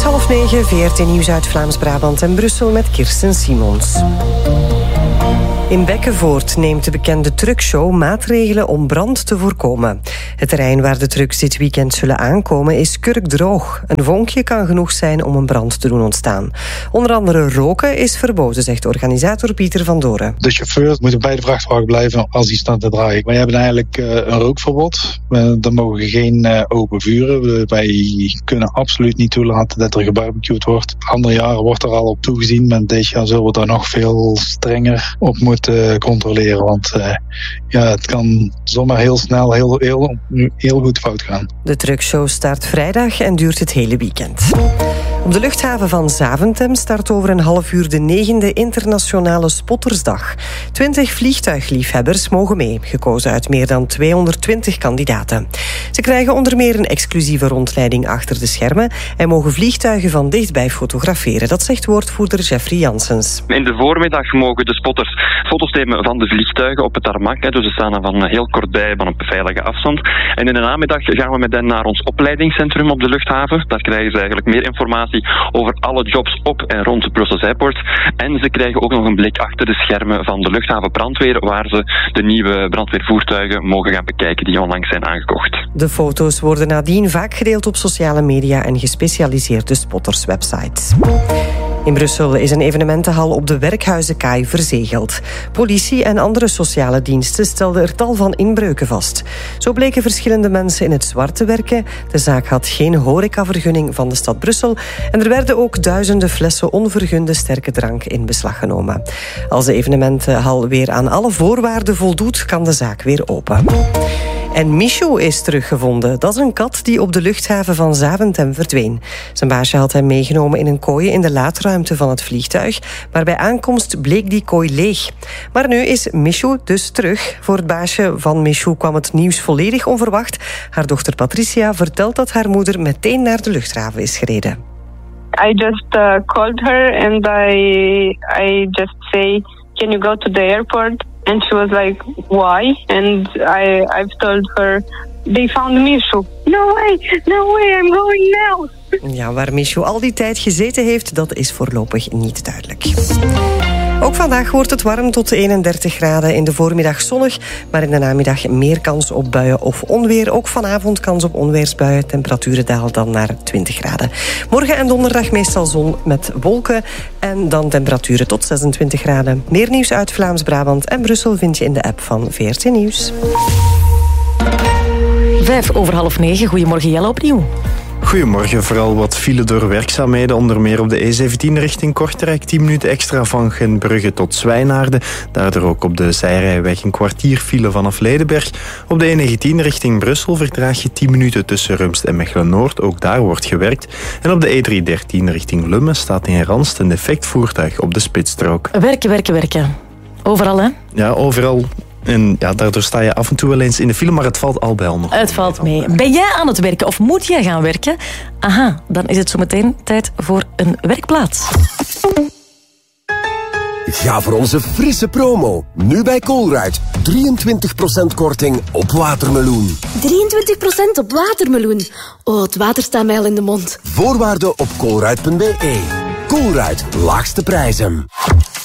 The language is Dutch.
8:30, VRT Nieuws uit Vlaams-Brabant en Brussel met Kirsten Simons. In Bekkenvoort neemt de bekende truckshow maatregelen om brand te voorkomen. Het terrein waar de trucks dit weekend zullen aankomen is kurkdroog. Een vonkje kan genoeg zijn om een brand te doen ontstaan. Onder andere roken is verboden, zegt organisator Pieter van Doren. De chauffeurs moeten bij de vrachtwagen blijven als die staan te draaien. Wij hebben eigenlijk een rookverbod. Er mogen geen open vuren. Wij kunnen absoluut niet toelaten dat er gebarbecued wordt. Andere jaren wordt er al op toegezien, maar dit jaar zullen we daar nog veel strenger op moeten controleren. Want het kan zomaar heel snel heel goed fout gaan. De truckshow start vrijdag en duurt het hele weekend. Op de luchthaven van Zaventem start over een half uur de 9e internationale Spottersdag. 20 vliegtuigliefhebbers mogen mee, gekozen uit meer dan 220 kandidaten. Ze krijgen onder meer een exclusieve rondleiding achter de schermen en mogen vliegtuigen van dichtbij fotograferen. Dat zegt woordvoerder Jeffrey Janssens. In de voormiddag mogen de spotters foto's nemen van de vliegtuigen op het tarmac. Dus ze staan dan van heel kort bij, van een veilige afstand. En in de namiddag gaan we met hen naar ons opleidingscentrum op de luchthaven. Daar krijgen ze eigenlijk meer informatie over alle jobs op en rond het Brussels Airport. En ze krijgen ook nog een blik achter de schermen van de luchthaven brandweer, waar ze de nieuwe brandweervoertuigen mogen gaan bekijken die onlangs zijn aangekocht. De foto's worden nadien vaak gedeeld op sociale media en gespecialiseerde spotterswebsites. In Brussel is een evenementenhal op de Werkhuizenkaai verzegeld. Politie en andere sociale diensten stelden er tal van inbreuken vast. Zo bleken verschillende mensen in het zwart te werken. De zaak had geen horecavergunning van de stad Brussel. En er werden ook duizenden flessen onvergunde sterke drank in beslag genomen. Als de evenementenhal weer aan alle voorwaarden voldoet, kan de zaak weer open. En Michou is teruggevonden. Dat is een kat die op de luchthaven van Zaventem verdween. Zijn baasje had hem meegenomen in een kooi in de laadruimte van het vliegtuig. Maar bij aankomst bleek die kooi leeg. Maar nu is Michou dus terug. Voor het baasje van Michou kwam het nieuws volledig onverwacht. Haar dochter Patricia vertelt dat haar moeder meteen naar de luchthaven is gereden. I just called her and I just say, can you go to the airport? And she was like, why? And I've told her, they found Michou. No way, I'm going now. Ja, waar Michou al die tijd gezeten heeft, dat is voorlopig niet duidelijk. Ook vandaag wordt het warm tot 31 graden. In de voormiddag zonnig, maar in de namiddag meer kans op buien of onweer. Ook vanavond kans op onweersbuien. Temperaturen dalen dan naar 20 graden. Morgen en donderdag meestal zon met wolken en dan temperaturen tot 26 graden. Meer nieuws uit Vlaams-Brabant en Brussel vind je in de app van VRT Nieuws. 9:05. Goedemorgen Jelle opnieuw. Goedemorgen, vooral wat file door werkzaamheden, onder meer op de E17 richting Kortrijk. 10 minuten extra van Gentbrugge tot Zwijnaarden. Daardoor ook op de zijrijweg een kwartier file vanaf Ledenberg. Op de E19 richting Brussel vertraag je 10 minuten tussen Rumst en Mechelen-Noord. Ook daar wordt gewerkt. En op de E313 richting Lummen staat in Ranst een defect voertuig op de spitsstrook. Werken. Overal, hè? Ja, overal. En ja, daardoor sta je af en toe wel eens in de file, maar het valt al bij al nog. Het valt mee. Ben jij aan het werken of moet jij gaan werken? Aha, dan is het zo meteen tijd voor een werkplaats. Ga voor onze frisse promo. Nu bij Colruyt. 23% korting op watermeloen. 23% op watermeloen? Oh, het water staat mij al in de mond. Voorwaarden op colruyt.be. Colruyt, laagste prijzen.